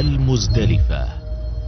المزدلفة.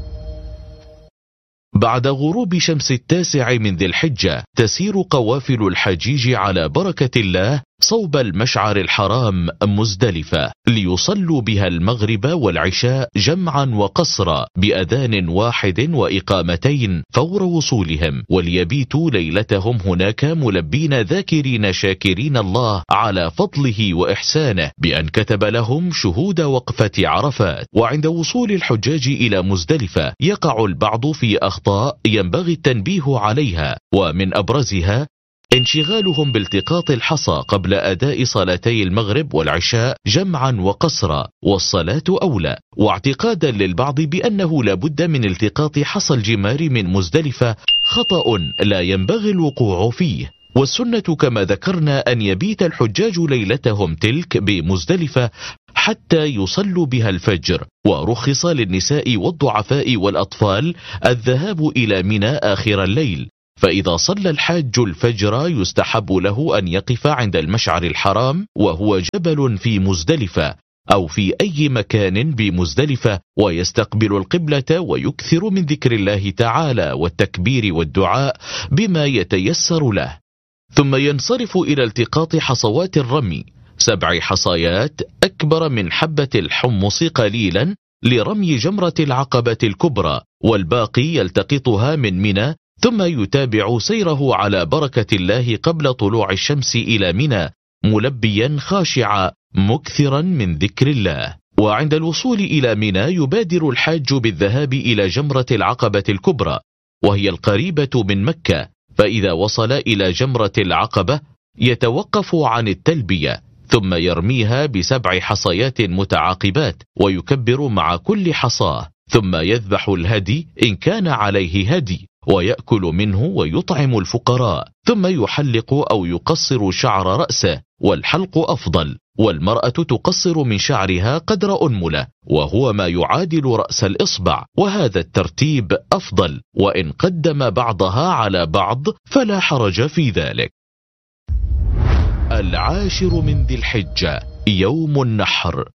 بعد غروب شمس 9 من ذي الحجة تسير قوافل الحجيج على بركة الله صوب المشعر الحرام مزدلفة ليصلوا بها المغرب والعشاء جمعا وقصرا بأذان واحد وإقامتين فور وصولهم، وليبيتوا ليلتهم هناك ملبين ذاكرين شاكرين الله على فضله وإحسانه بأن كتب لهم شهود وقفة عرفات. وعند وصول الحجاج إلى مزدلفة يقع البعض في أخطاء ينبغي التنبيه عليها، ومن أبرزها انشغالهم بالتقاط الحصى قبل أداء صلاتي المغرب والعشاء جمعا وقصرا، والصلاة أولى، واعتقادا للبعض بأنه لا بد من التقاط حصى الجمار من مزدلفة، خطأ لا ينبغي الوقوع فيه. والسنة كما ذكرنا أن يبيت الحجاج ليلتهم تلك بمزدلفة حتى يصلوا بها الفجر، ورخص للنساء والضعفاء والأطفال الذهاب إلى منى آخر الليل. فإذا صلى الحاج الفجر يستحب له أن يقف عند المشعر الحرام وهو جبل في مزدلفة أو في أي مكان بمزدلفة، ويستقبل القبلة ويكثر من ذكر الله تعالى والتكبير والدعاء بما يتيسر له، ثم ينصرف إلى التقاط حصوات الرمي 7 حصيات أكبر من حبة الحمص قليلا لرمي جمرة العقبة الكبرى، والباقي يلتقطها من منى، ثم يتابع سيره على بركة الله قبل طلوع الشمس إلى منى ملبيا خاشعا مكثرا من ذكر الله. وعند الوصول إلى منى يبادر الحاج بالذهاب إلى جمرة العقبة الكبرى وهي القريبة من مكة، فإذا وصل إلى جمرة العقبة يتوقف عن التلبية ثم يرميها ب7 حصيات متعاقبات ويكبر مع كل حصاه، ثم يذبح الهدي إن كان عليه هدي ويأكل منه ويطعم الفقراء، ثم يحلق أو يقصر شعر رأسه، والحلق أفضل، والمرأة تقصر من شعرها قدر أنملة وهو ما يعادل رأس الإصبع، وهذا الترتيب أفضل، وإن قدم بعضها على بعض فلا حرج في ذلك. 10 من ذي الحجة يوم النحر.